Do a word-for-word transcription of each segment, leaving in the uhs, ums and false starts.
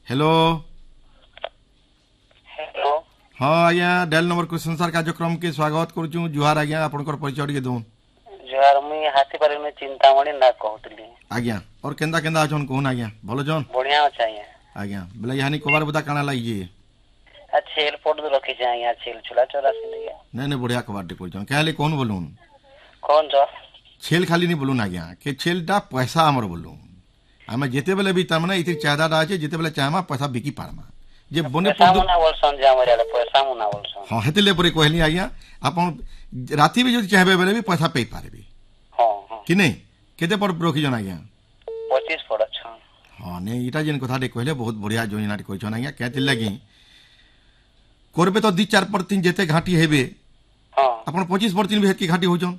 Hello hello हाँ आज्ञा dial number question सार कार्यक्रम के स्वागत करूँ जुहार आज्ञा आपनकर परिचय टिके दून जुहार मुई हाथीपारी में चिंतामणि ना कहतली आज्ञा और केंदा केंदा अछन कोन आज्ञा भलो जन बढ़िया अच्छा है आज्ञा बोले यानी कबार बुदा काना लागिए आ छेल पोट दो रखी जाए यहाँ छेल छुला चौरा से नहीं नहीं नहीं बढ़िया कबार टे कोन कहले कोन बोलून कौन जो छेल खाली नहीं बोलून आज्ञा के छेलटा पैसा हमर बोलून आमे जेते बेले भी तमने इति चाहदा আছে जेते बेले चाहमा पैसा बिकी पारमा जे बने पैसा मुना बोलसन जा हमरे पैसा मुना बोलसन हां हेतिले परे कहली आज्ञा आपन राती भी जदि चाहबे बेले भी पैसा पे पारबे हां हां कि नहीं केते पर रखी जन आज्ञा पच्चीस पड़ अच्छा हाँ नहीं इटा जेन कथा कहले बहुत बढ़िया योजना कहछन आज्ञा कहते लगी करबे तो दी चार पर तीन जेते घाटी हेबे हां अपन पच्चीस पर तीन भी हेत की घाटी होजन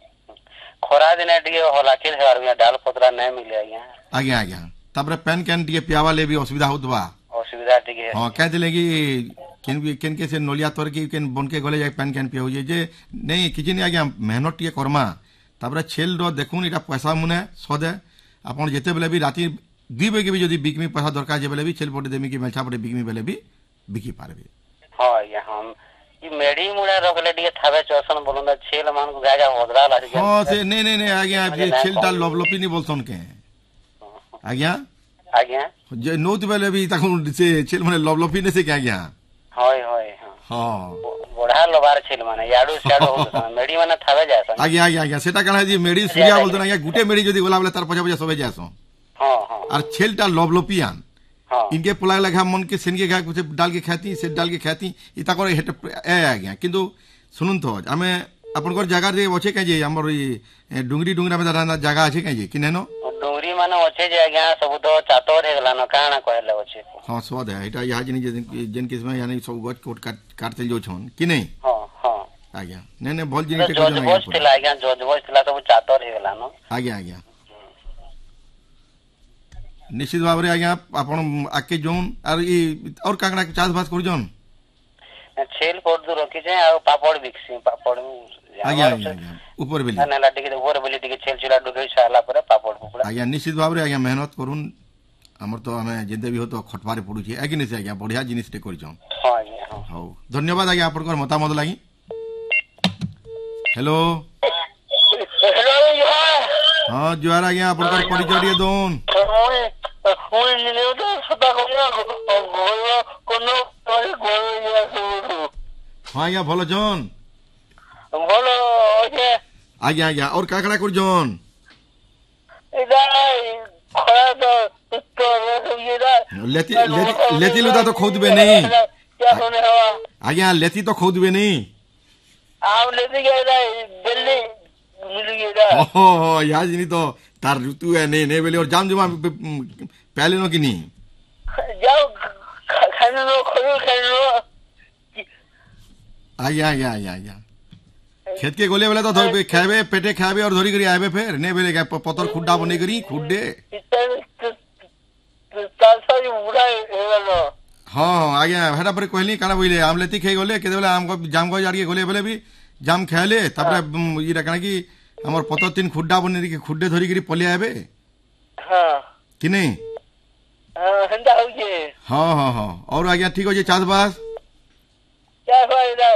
खरा दिन टिके होला के घर डाल पतरा नहीं मिले आज्ञा आज्ञा आज्ञा तबरे पेन कैन टिके पियावा ले भी असुविधा होतबा असुविधा टिके हां कहते लगी केन केन के से नलिया तोर की केन बन के गले जाय पेन कैन पिया होजे जे नहीं किछि नहीं आज्ञा मेहनत टिके करमा तबरे छेल रो देखुन इटा पैसा मुने सदे अपन जेते बेले भी राती दुई बजे भी जदि बिकमी पैसा दरकार जे बेले भी छेल पटे देमी की मेलछा पटे बिकमी बेले भी बिकी पारबे हां ये हम ई मेडी मुड़ा रखले टिके थाबे चौसन बोलुंदा छेल मान को गाजा होदरा लाग जा हां से नहीं नहीं नहीं आज्ञा ये छेलटा लवलपी नहीं बोलसन के आज्ञा आज्ञा जे नोत बेले भी ताकू से छेल माने लवलपी ने से क्या आज्ञा होय होय हां हां बड़ा लोबार छेल माने याडू शाडू होत मेडी माने थाबे जासन आज्ञा आज्ञा आज्ञा सेटा काना जी मेडी सूर्या बोलतो ना गुटे मेडी जदि गोला बेले तार पछा पछा सबे जासो हां हां और छेलटा लवलपियान हां इनके पुला लगा मन के सेन के खा कुछ डाल के खाती से डाल के खाती इता करे हेट ए आज्ञा किंतु सुनुन तो हमें आपनकर जगह रे ओछे के जे हमर ई डुंगरी डुंगरा में दाना जगह আছে के जे किनेनो डुंगरी माने ओछे जे आज्ञा सब तो चातोर हे गला न काना कहले ओछे हां स्वाद है एटा यहाँ जिन जिन किस्म यानी सब गच कोट काट काटते जो छन कि नहीं हां हां आज्ञा नहीं नहीं भल जिन के जो जो बोस तिला आज्ञा जो जो बोस तिला सब चातोर हे गला न आज्ञा आज्ञा निश्चित भाव रे आज्ञा आपण आके जोन और ई और काकड़ा चास बास कर जोन छेल पोट दो रखी जे आ पापड़ बिकसी पापड़ आज्ञा आज्ञा ऊपर बेली ना लाटी के ऊपर बेली टिके छेल चुला डुगई साला पर पापड़ पुकड़ा आज्ञा निश्चित भाव रे आज्ञा मेहनत करून हमर तो हमें जेदे भी हो तो खटवारे पड़ू छी आगे नहीं आज्ञा बढ़िया जिनिस टे कर जोन हां आज्ञा हां हो धन्यवाद आज्ञा आपनकर मतामत लागि हेलो हेलो हां जुआर आज्ञा आपनकर परिचय दिए दोन ओए निले तो सदा कोना गोलो कोनो तोरी गोलो या सुरु हां आज्ञा भलो जोन बोलो ओके आज्ञा आज्ञा और काकड़ा कर जोन इधर खड़ा तो तो ये लेती लेती लेती लुदा तो खोद बे नहीं क्या होने हवा आज्ञा लेती तो खोद बे नहीं आप लेती गए दिल्ली मिल गया ओहो यार जिनी तो तार ऋतु है नहीं नहीं बेले और जाम जुमा पहले नो कि नहीं जाओ खाने लो खोलो खाने लो आज्ञा आज्ञा आज्ञा आज्ञा खेत के गोले बेले तो धोबे खाबे पेटे खाबे और धोरी करी आबे फिर नहीं बेले का पत्थर खुड्डा बने करी खुड्डे तालसा जी बुढ़ा हेलो हां आज्ञा हेडा पर कहली काना बोले आम लेती खे गोले के बेले आम को जाम को जाड़ी गोले बेले भी जाम खाले तबरे ई रखना कि हमर पत्थर तीन खुड्डा बने के खुड्डे धोरी करी पले आबे हां कि नहीं हां हंदा हो जे हां हां हां और आज्ञा ठीक हो जे चास बास क्या फायदा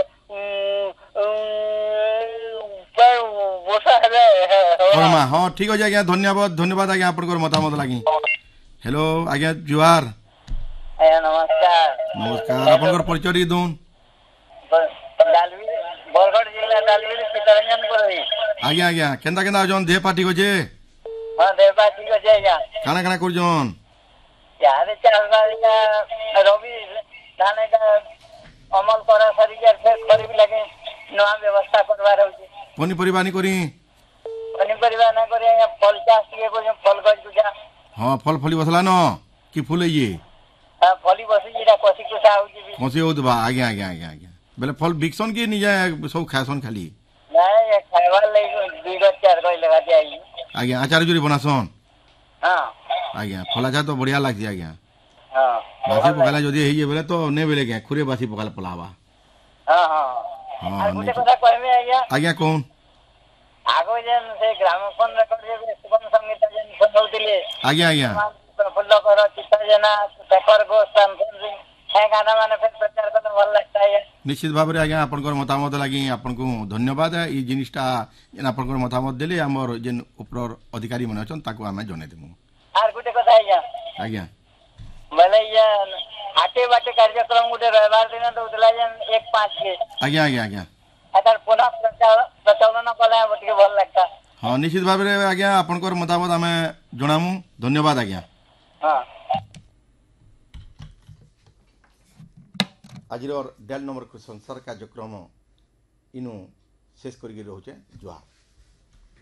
पर बोसा है फरमा हां ठीक हो जाए धन्यवाद धन्यवाद आज्ञा आपनकर मतामत लागि हेलो आज्ञा जुआर आया नमस्कार नमस्कार आपनकर परिचय दी दोन डालवी बरगढ़ जिला डालवी सीतारंजन पुरई आज्ञा आज्ञा केंदा केंदा जोन देह पार्टी को जे हां देह पार्टी को जे या काना काना कर जोन यार चार का रवि धाने का अमल करा सरी के फिर खरीब लगे नवा व्यवस्था करवा रहउ पनी परिवानी करी पनी परिवार ना करे या फल चाष के को फल गज गुजा हां फल फली बसला न कि फूल ये हां फली बसी जेटा कोसी को साउ जी कोसी होतबा आज्ञा आज्ञा आज्ञा आज्ञा बेले फल बिकसन के नि जाय सब खासन खाली नहीं ये खावा ले दुई गज चार गज लगा दे आई आज्ञा अचार जुरी बनासन हां आज्ञा फलाचा तो बढ़िया लागसी आज्ञा हां बासी पकाला जदी हेई बेले तो ने बेले के खुरे बासी पकाला पलावा हां हां हां और गुटे कथा कहबे आज्ञा आज्ञा कौन आगो जन से ग्रामोफोन रेकॉर्ड जे सुगम संगीत जन सुनौतिले आज्ञा आज्ञा प्रफुल्ल कर चित्त जेना शेखर घोष रामचंद्र सिंह है गाना मैंने फिर प्रचार करना भल लगता है। निश्चित भाव में आज्ञा आपनकर मतामत लगी आपको धन्यवाद ये जिनिसटा जेन आपनकर मतामत देले हमर जेन ऊपर अधिकारी मन अछन ताको आमे जने देमु। आर गुटे कथा आज्ञा आज्ञा बोले ये आटे बाटे कार्यक्रम गुटे रविवार दिन दउतला जेन एक पाँच के आज्ञा आज्ञा आज्ञा अगर पुनः प्रचलन कले बटिके भल लगता। हाँ निश्चित भाव में आज्ञा आपनकर मतामत आमे जणामु धन्यवाद आज्ञा। हाँ आज डेल नंबर संसार कार्यक्रम इनु शेष करके रोचे जुहार।